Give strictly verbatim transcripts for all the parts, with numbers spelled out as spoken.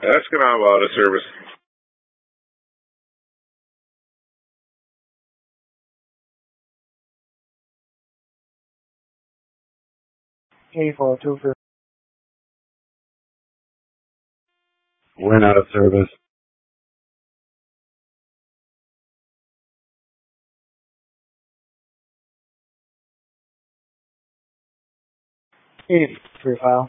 Ask him out about a service. K four two for. Went out of service. Eight for file.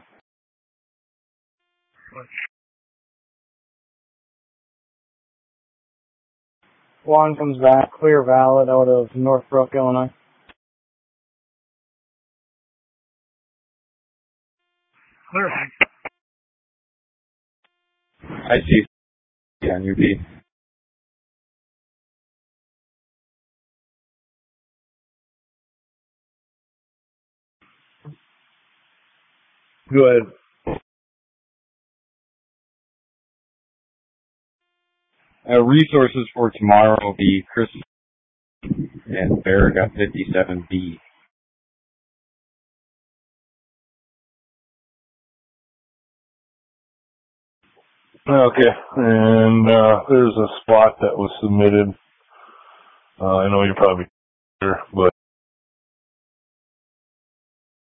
One comes back, clear valid out of Northbrook, Illinois. Clear. I see on U B. Go ahead. Uh, resources for tomorrow will be Chris and Barrett got fifty-seven B. Okay, and uh, there's a spot that was submitted. Uh, I know you're probably here, but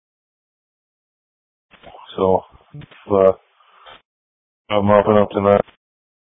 so uh, I'm mopping up tonight.